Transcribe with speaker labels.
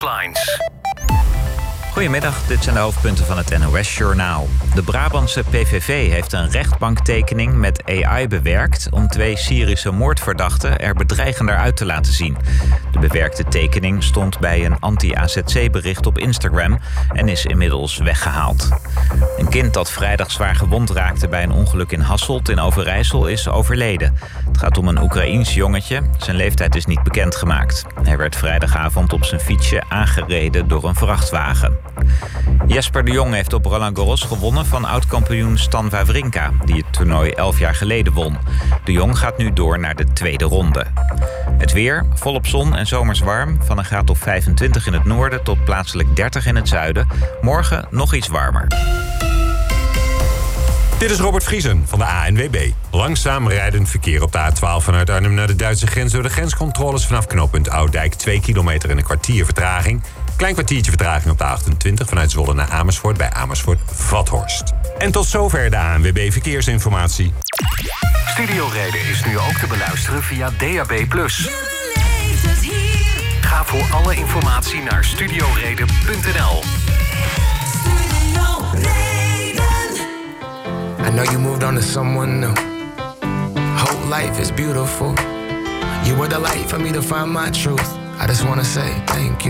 Speaker 1: Goedemiddag, dit zijn de hoofdpunten van het NOS-journaal. De Brabantse PVV heeft een rechtbanktekening met AI bewerkt om 2 Syrische moordverdachten er bedreigender uit te laten zien. De bewerkte tekening stond bij een anti-AZC-bericht op Instagram en is inmiddels weggehaald. Een kind dat vrijdag zwaar gewond raakte bij een ongeluk in Hasselt in Overijssel is overleden. Het gaat om een Oekraïens jongetje. Zijn leeftijd is niet bekendgemaakt. Hij werd vrijdagavond op zijn fietsje aangereden door een vrachtwagen. Jesper de Jong heeft op Roland Garros gewonnen van oud-kampioen Stan Wawrinka, die het toernooi 11 jaar geleden won. De Jong gaat nu door naar de tweede ronde. Het weer, volop zon en zomers warm, van een graad of 25 in het noorden tot plaatselijk 30 in het zuiden. Morgen nog iets warmer.
Speaker 2: Dit is Robert Vriesen van de ANWB. Langzaam rijdend verkeer op de A12 vanuit Arnhem naar de Duitse grens door de grenscontroles vanaf knooppunt Oudijk. 2 kilometer en een kwartier vertraging. Klein kwartiertje vertraging op de A28 vanuit Zwolle naar Amersfoort bij Amersfoort-Vathorst. En tot zover de ANWB Verkeersinformatie.
Speaker 3: Studio Reden is nu ook te beluisteren via DAB+. Ga voor alle informatie naar studioreden.nl.
Speaker 4: I know you moved on to someone new. Whole life is beautiful. You were the light for me to find my truth. I just wanna say thank you.